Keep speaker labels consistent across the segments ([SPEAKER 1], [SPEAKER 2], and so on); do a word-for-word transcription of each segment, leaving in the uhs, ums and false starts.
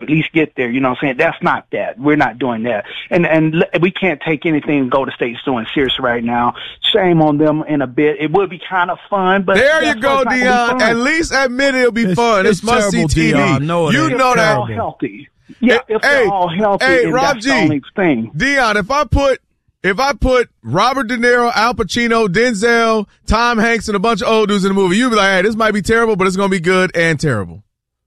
[SPEAKER 1] at least get there. You know what I'm saying? That's not that. We're not doing that. And and we can't take anything Golden State's doing serious right now. Shame on them in a bit. It would be kind of fun, but
[SPEAKER 2] there you go, Dion. At least admit it'll be
[SPEAKER 3] it's,
[SPEAKER 2] fun. It's, it's must-see T V.
[SPEAKER 3] Dion. No,
[SPEAKER 2] you
[SPEAKER 3] ain't.
[SPEAKER 2] know
[SPEAKER 1] if
[SPEAKER 2] that.
[SPEAKER 1] They're all healthy. Yeah, if
[SPEAKER 2] hey,
[SPEAKER 1] they're all healthy,
[SPEAKER 2] hey,
[SPEAKER 1] and
[SPEAKER 2] Rob
[SPEAKER 1] that's
[SPEAKER 2] G,
[SPEAKER 1] the only thing.
[SPEAKER 2] Dion, if I put if I put Robert De Niro, Al Pacino, Denzel, Tom Hanks, and a bunch of old dudes in the movie, you'd be like, hey, this might be terrible, but it's going to be good and terrible.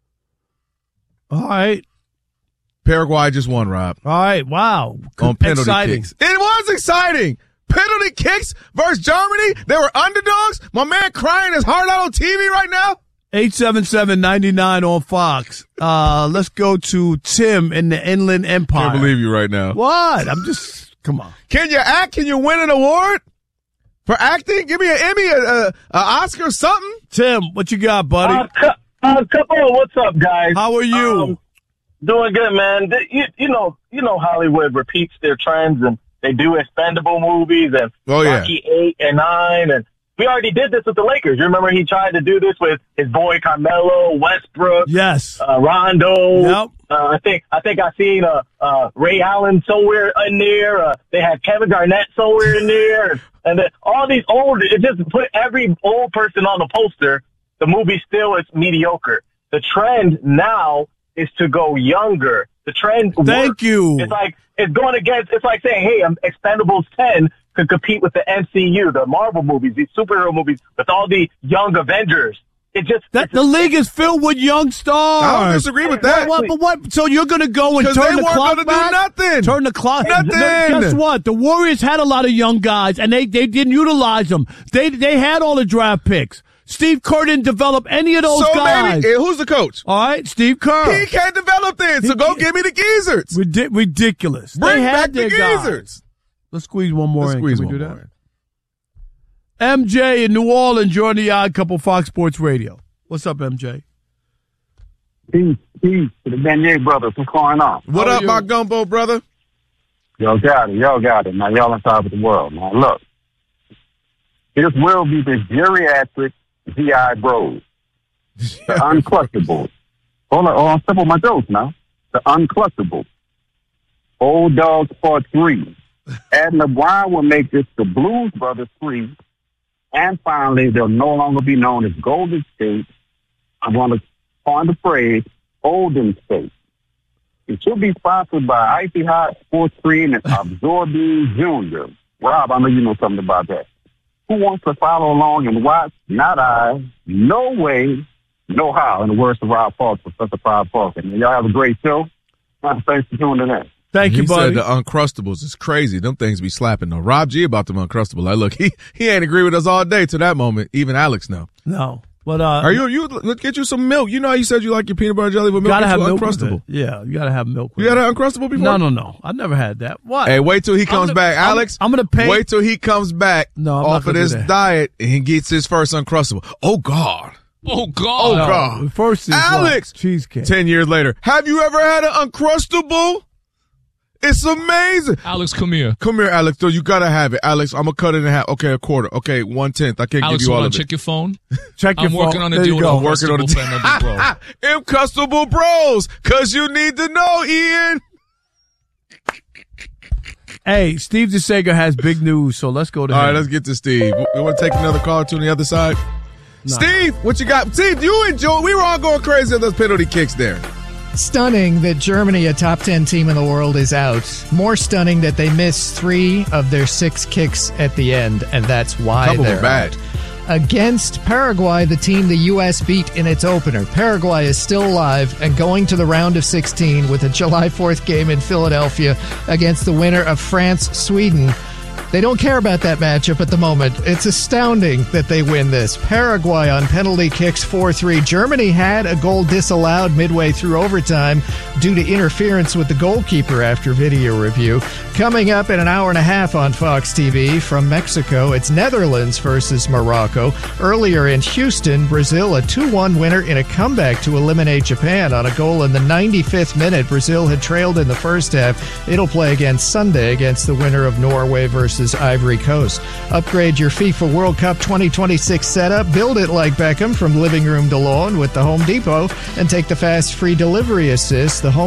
[SPEAKER 3] All right.
[SPEAKER 2] Paraguay just won, Rob.
[SPEAKER 3] All right. Wow.
[SPEAKER 2] On penalty
[SPEAKER 3] exciting.
[SPEAKER 2] kicks. It was exciting. Penalty kicks versus Germany. They were underdogs. My man crying his heart out on T V right now.
[SPEAKER 3] eight seven seven, nine nine on Fox. Uh, let's go to Tim in the Inland Empire.
[SPEAKER 2] Can't believe you right now.
[SPEAKER 3] What? I'm just, come on.
[SPEAKER 2] Can you act? Can you win an award for acting? Give me an Emmy, a, a, a Oscar, something.
[SPEAKER 3] Tim, what you got, buddy?
[SPEAKER 4] Uh, cu- uh, couple, what's up, guys?
[SPEAKER 3] How are you?
[SPEAKER 4] Um, doing good, man. You, you know, you know, Hollywood repeats their trends, and they do expendable movies and
[SPEAKER 2] oh, yeah.
[SPEAKER 4] Rocky eight and nine, and we already did this with the Lakers. You remember he tried to do this with his boy Carmelo, Westbrook,
[SPEAKER 3] yes,
[SPEAKER 4] uh, Rondo.
[SPEAKER 3] Yep.
[SPEAKER 4] Uh, I think I think I seen uh, uh, Ray Allen somewhere in there. Uh, they had Kevin Garnett somewhere in there, and, and then all these old. It just put every old person on the poster. The movie still is mediocre. The trend now is to go younger. The trend.
[SPEAKER 3] Thank
[SPEAKER 4] works.
[SPEAKER 3] you.
[SPEAKER 4] It's like it's going against. It's like saying, "Hey, um, Expendables ten could compete with the M C U, the Marvel movies, these superhero movies, with all the young Avengers." It just
[SPEAKER 3] that the league is filled with young stars.
[SPEAKER 2] I don't disagree with that.
[SPEAKER 3] What, what, what, so you're going to go and turn
[SPEAKER 2] they
[SPEAKER 3] the
[SPEAKER 2] weren't
[SPEAKER 3] clock
[SPEAKER 2] gonna
[SPEAKER 3] back?
[SPEAKER 2] do nothing.
[SPEAKER 3] Turn the clock.
[SPEAKER 2] Nothing.
[SPEAKER 3] Guess what? The Warriors had a lot of young guys, and they, they didn't utilize them. They they had all the draft picks. Steve Kerr didn't develop any of those
[SPEAKER 2] so
[SPEAKER 3] guys.
[SPEAKER 2] Maybe, who's the coach?
[SPEAKER 3] All right, Steve Kerr.
[SPEAKER 2] He can't develop then, so
[SPEAKER 3] He,
[SPEAKER 2] go give me the geezers.
[SPEAKER 3] Ridi- ridiculous.
[SPEAKER 2] Bring
[SPEAKER 3] they
[SPEAKER 2] back
[SPEAKER 3] had
[SPEAKER 2] the
[SPEAKER 3] their guys.
[SPEAKER 2] geezers.
[SPEAKER 3] Let's squeeze one more
[SPEAKER 2] Let's
[SPEAKER 3] in.
[SPEAKER 2] squeeze
[SPEAKER 3] Can we
[SPEAKER 2] one
[SPEAKER 3] do
[SPEAKER 2] more
[SPEAKER 3] that?
[SPEAKER 2] in.
[SPEAKER 3] M J in New Orleans, joining the Odd Couple Fox Sports Radio. What's up, M J?
[SPEAKER 5] Peace, peace to the Beignet brothers. What's going on?
[SPEAKER 2] What
[SPEAKER 3] How
[SPEAKER 2] up,
[SPEAKER 3] are
[SPEAKER 2] my
[SPEAKER 3] you?
[SPEAKER 2] gumbo brother?
[SPEAKER 5] Y'all got it. Y'all got it. Now, y'all on top of the world. Now, look. This will be the geriatric V I Bros. The uncrustables. Hold on. Oh, I'm simple my jokes now. The uncrustables. Old Dogs Part three. Adam LeBron will make this the Blues Brothers three. And finally, they'll no longer be known as Golden State. I'm going to coin the phrase Golden State. It should be sponsored by Icy Hot Sports Cream and Absorbing Junior Rob, I know you know something about that. Who wants to follow along and watch? Not I. No way. No how. In the words of Rob Falk, Professor Rob Falk. And y'all have a great show. Thanks for tuning in.
[SPEAKER 3] Thank you,
[SPEAKER 2] he
[SPEAKER 3] buddy.
[SPEAKER 2] said the Uncrustables is crazy. Them things be slapping though. Rob G about them Uncrustables. Like, look, he he ain't agree with us all day to that moment. Even Alex know.
[SPEAKER 3] No. But, uh,
[SPEAKER 2] Are you, you, let's get you some milk. You know how you said you like your peanut butter jelly with milk?
[SPEAKER 3] gotta
[SPEAKER 2] Get
[SPEAKER 3] have
[SPEAKER 2] you
[SPEAKER 3] milk with
[SPEAKER 2] Uncrustable.
[SPEAKER 3] it. Yeah, you gotta have milk with
[SPEAKER 2] You
[SPEAKER 3] it.
[SPEAKER 2] had an Uncrustable before?
[SPEAKER 3] No, no, no. I never had that. What?
[SPEAKER 2] Hey, wait till he comes
[SPEAKER 3] gonna-
[SPEAKER 2] back.
[SPEAKER 3] I'm-
[SPEAKER 2] Alex,
[SPEAKER 3] I'm gonna pay-
[SPEAKER 2] Wait till he comes back
[SPEAKER 3] No, I'm not
[SPEAKER 2] off of
[SPEAKER 3] gonna do
[SPEAKER 2] this
[SPEAKER 3] that.
[SPEAKER 2] diet and he gets his first Uncrustable. Oh, God.
[SPEAKER 6] Oh, God.
[SPEAKER 2] Oh,
[SPEAKER 3] No,
[SPEAKER 2] God.
[SPEAKER 3] First is
[SPEAKER 2] Alex.
[SPEAKER 3] what? Cheesecake.
[SPEAKER 2] Ten years later. Have you ever had an Uncrustable? It's amazing.
[SPEAKER 6] Alex, come here.
[SPEAKER 2] Come here, Alex. Though you gotta have it, Alex. I'm gonna cut it in half. Okay, a quarter. Okay, one tenth. I can't
[SPEAKER 6] Alex,
[SPEAKER 2] give you
[SPEAKER 6] hold
[SPEAKER 2] all
[SPEAKER 6] on.
[SPEAKER 2] of
[SPEAKER 6] Check
[SPEAKER 2] it.
[SPEAKER 6] your phone.
[SPEAKER 3] Check your
[SPEAKER 6] I'm working
[SPEAKER 3] phone.
[SPEAKER 6] on a
[SPEAKER 3] There
[SPEAKER 6] deal
[SPEAKER 3] you
[SPEAKER 6] with
[SPEAKER 3] go.
[SPEAKER 6] a
[SPEAKER 2] Working on
[SPEAKER 6] Uncrustable for another bro.
[SPEAKER 2] Uncrustable Bros, cause you need to know, Ian.
[SPEAKER 3] Hey, Steve DeSager has big news, so let's go to
[SPEAKER 2] All
[SPEAKER 3] him.
[SPEAKER 2] right, let's get to Steve. We want to take another call to the other side. Steve, what you got? Steve, you enjoy. We were all going crazy on those penalty kicks there.
[SPEAKER 7] Stunning that Germany, a top ten team in the world, is out. More stunning that they missed three of their six kicks at the end, and that's why
[SPEAKER 2] Couple
[SPEAKER 7] they're
[SPEAKER 2] were bad.
[SPEAKER 7] out. Against Paraguay, the team the U S beat in its opener. Paraguay is still alive and going to the round of sixteen with a July fourth game in Philadelphia against the winner of France-Sweden. They don't care about that matchup at the moment. It's astounding that they win this. Paraguay on penalty kicks four three. Germany had a goal disallowed midway through overtime due to interference with the goalkeeper after video review. Coming up in an hour and a half on Fox T V from Mexico, it's Netherlands versus Morocco. Earlier in Houston, Brazil, a two one winner in a comeback to eliminate Japan on a goal in the ninety-fifth minute. Brazil had trailed in the first half. It'll play again Sunday against the winner of Norway versus Ivory Coast. Upgrade your FIFA World Cup twenty twenty-six setup. Build it like Beckham from living room to lawn with the Home Depot and take the fast free delivery assist. The Home